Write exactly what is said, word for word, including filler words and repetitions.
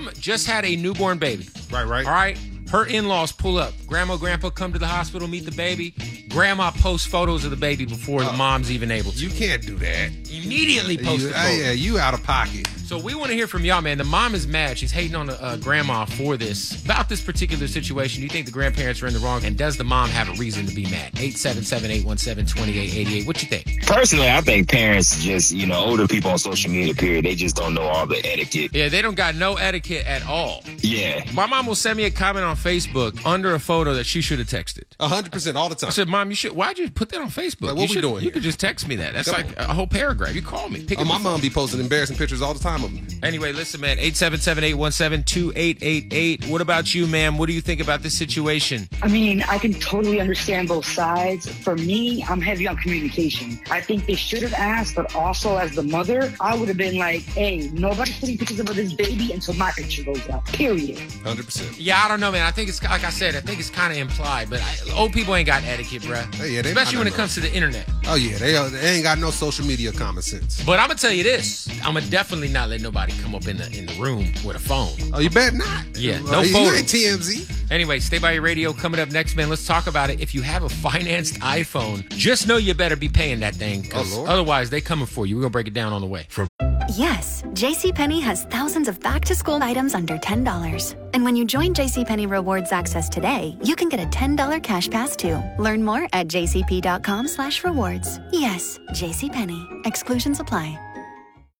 mom just had a newborn baby. Right, right. All right. Her in-laws pull up. Grandma, grandpa come to the hospital, meet the baby. Grandma posts photos of the baby before uh, the mom's even able to. You can't do that. Immediately post you, the photo. Uh, yeah, you out of pocket. So we want to hear from y'all, man. The mom is mad. She's hating on the uh, grandma for this. About this particular situation, do you think the grandparents are in the wrong? And does the mom have a reason to be mad? eight seven seven, eight one seven, two eight eight eight. What you think? Personally, I think parents just, you know, older people on social media, period, they just don't know all the etiquette. Yeah, they don't got no etiquette at all. Yeah. My mom will send me a comment on Facebook under a photo that she should have texted. one hundred percent all the time. I said, Mom, you should. Why'd you put that on Facebook? Like, what you we doing You here? could just text me that. That's Come like on. a whole paragraph. You call me. Pick Oh, up my the mom phone. be posting embarrassing pictures all the time of me. Anyway, listen, man. eight seven seven, eight one seven, two eight eight eight. What about you, ma'am? What do you think about this situation? I mean, I can totally understand both sides. For me, I'm heavy on communication. I think they should have asked, but also as the mother, I would have been like, hey, nobody's putting pictures of this baby until my picture goes out, period. one hundred percent. Yeah, I don't know, man. I think it's, like I said, I think it's kind of implied, but I, old people ain't got etiquette, bruh. Hey, yeah, they Especially might when it not comes to the internet. Oh, yeah, they, they ain't got no social media common sense. But I'm going to tell you this. I'm going to definitely not let nobody come up in the in the room with a phone. Oh, you better not. Yeah, no uh, phone. You ain't T M Z. Anyway, stay by your radio. Coming up next, man, let's talk about it. If you have a financed iPhone, just know you better be paying that thing, because Oh, Lord. otherwise they coming for you. We're going to break it down on the way. From Yes, JCPenney has thousands of back-to-school items under ten dollars. And when you join JCPenney Rewards Access today, you can get a ten dollars cash pass too. Learn more at jcp.com slash rewards. Yes, JCPenney. Exclusions apply.